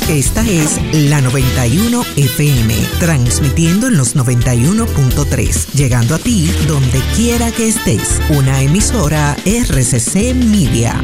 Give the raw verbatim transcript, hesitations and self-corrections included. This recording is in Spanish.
Esta es la noventa y uno F M, transmitiendo en los noventa y uno punto tres, llegando a ti donde quiera que estés. Una emisora R C C Media.